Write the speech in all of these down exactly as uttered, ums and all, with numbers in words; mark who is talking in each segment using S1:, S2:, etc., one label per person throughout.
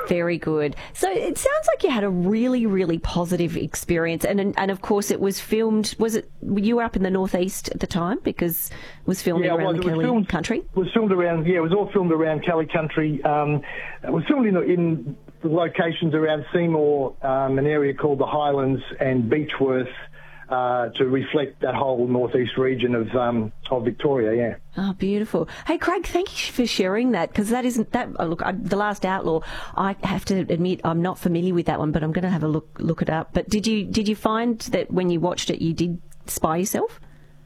S1: Very good. So it sounds like you had a really, really positive experience. And and of course it was filmed, was it, you were up in the northeast at the time because it was filming
S2: yeah,
S1: around
S2: well,
S1: the Kelly
S2: filmed,
S1: country?
S2: It was filmed around, yeah, it was all filmed around Kelly country. Um, it was filmed in, in the locations around Seymour, um, an area called the Highlands and Beechworth, Uh, to reflect that whole northeast region of um, of Victoria, yeah.
S1: Oh, beautiful. Hey, Craig, thank you for sharing that, because that isn't that. Oh, look, I, The Last Outlaw. I have to admit, I'm not familiar with that one, but I'm going to have a look look it up. But did you did you find that when you watched it, you did spy yourself?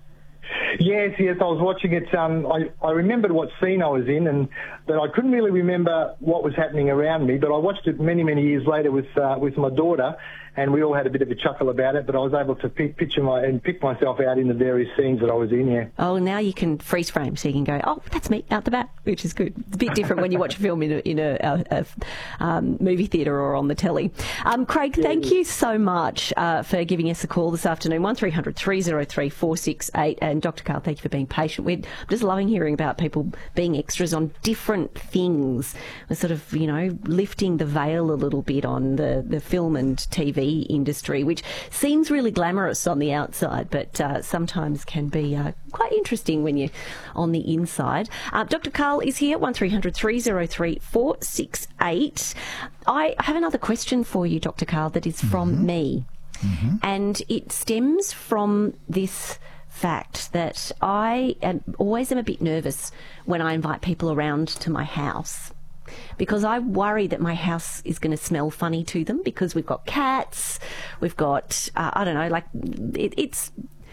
S2: Yes, yes, I was watching it. Um, I, I remembered what scene I was in, and but I couldn't really remember what was happening around me. But I watched it many, many years later with uh, with my daughter, and we all had a bit of a chuckle about it. But I was able to pick, picture my and pick myself out in the various scenes that I was in. Yeah.
S1: Oh, now you can freeze frame, so you can go, oh, that's me out the back, which is good. It's a bit different when you watch a film in a, in a, a, a um, movie theatre or on the telly. Um, Craig, yeah, thank you so much uh, for giving us a call this afternoon. One three hundred three oh three four six eight. And Doctor Karl, thank you for being patient. We're, I'm just loving hearing about people being extras on different things. We're sort of, you know, lifting the veil a little bit on the, the film and T V industry, which seems really glamorous on the outside, but uh, sometimes can be uh, quite interesting when you're on the inside. Uh, Doctor Karl is here, one three hundred three oh three four six eight. I have another question for you, Doctor Karl, that is from mm-hmm. me. Mm-hmm. And it stems from this fact that I am, always am a bit nervous when I invite people around to my house, because I worry that my house is going to smell funny to them, because we've got cats, we've got, uh, I don't know, like it, it's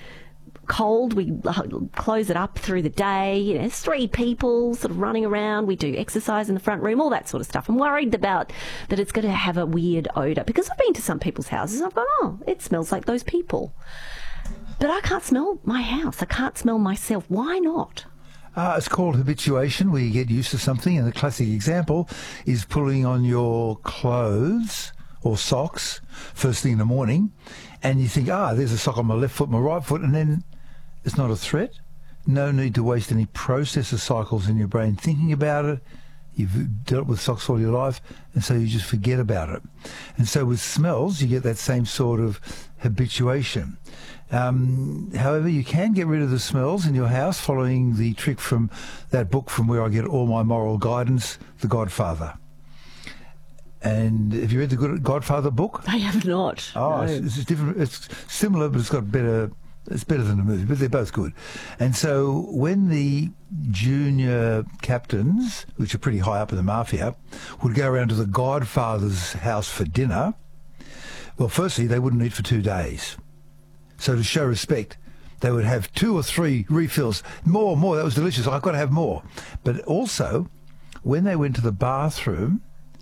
S1: cold, we close it up through the day, you know, there's three people sort of running around, we do exercise in the front room, all that sort of stuff. I'm worried about that it's going to have a weird odour, because I've been to some people's houses, I've gone, oh, it smells like those people. But I can't smell my house, I can't smell myself. Why not?
S3: Uh, it's called habituation, where you get used to something, and the classic example is pulling on your clothes or socks first thing in the morning, and you think, ah, there's a sock on my left foot, my right foot, and then it's not a threat. No need to waste any processor cycles in your brain thinking about it. You've dealt with socks all your life, and so you just forget about it. And so with smells, you get that same sort of habituation. Um, however, you can get rid of the smells in your house following the trick from that book from where I get all my moral guidance, The Godfather. And have you read the Good Godfather book?
S1: I have not.
S3: Oh,
S1: no.
S3: it's, it's different. It's similar, but it's got better. It's better than the movie, but they're both good. And so when the junior captains, which are pretty high up in the mafia, would go around to the Godfather's house for dinner, well, firstly, they wouldn't eat for two days. So to show respect, they would have two or three refills. More, more, that was delicious. I've got to have more. But also, when they went to the bathroom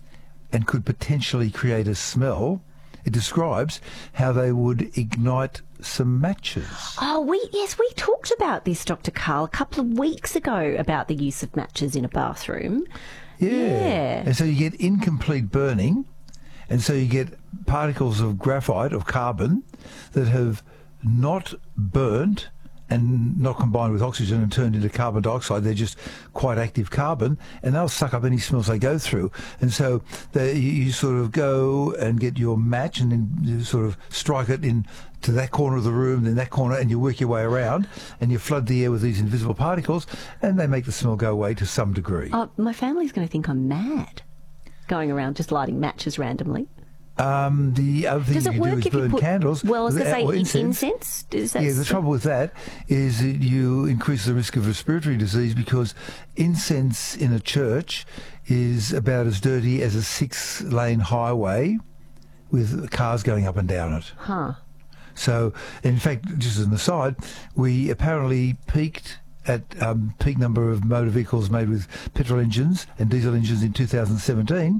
S3: and could potentially create a smell, it describes how they would ignite some matches.
S1: Oh, we yes, we talked about this, Doctor Karl, a couple of weeks ago about the use of matches in a bathroom.
S3: Yeah.
S1: yeah.
S3: And so you get incomplete burning, and so you get particles of graphite, of carbon, that have not burnt and not combined with oxygen and turned into carbon dioxide. They're just quite active carbon, and they'll suck up any smells they go through. And so they, you sort of go and get your match, and then you sort of strike it in to that corner of the room, then that corner, and you work your way around, and you flood the air with these invisible particles, and they make the smell go away to some degree.
S1: Oh, my family's going to think I'm mad, going around just lighting matches randomly.
S3: Um, the other thing
S1: Does
S3: you
S1: it
S3: can
S1: work
S3: do is
S1: if you
S3: burn
S1: put,
S3: candles.
S1: Well, I was going to say
S3: or
S1: incense.
S3: incense.
S1: Is that
S3: yeah, the trouble with that is that you increase the risk of respiratory disease, because incense in a church is about as dirty as a six-lane highway with cars going up and down it.
S1: Huh.
S3: So, in fact, just as an aside, we apparently peaked at um, peak number of motor vehicles made with petrol engines and diesel engines in two thousand seventeen,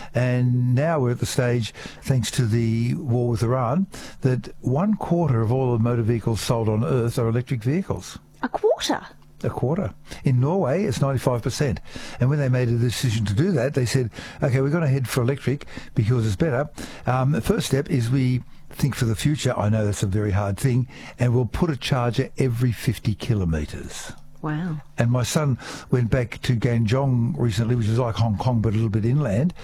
S3: and now we're at the stage, thanks to the war with Iran, that one quarter of all the motor vehicles sold on Earth are electric vehicles.
S1: A quarter?
S3: A quarter. In Norway, it's ninety-five percent. And when they made a decision to do that, they said, OK, we're going to head for electric because it's better. Um, the first step is we think for the future. I know that's a very hard thing. And we'll put a charger every fifty kilometres.
S1: Wow.
S3: And my son went back to Ganjong recently, which is like Hong Kong but a little bit inland,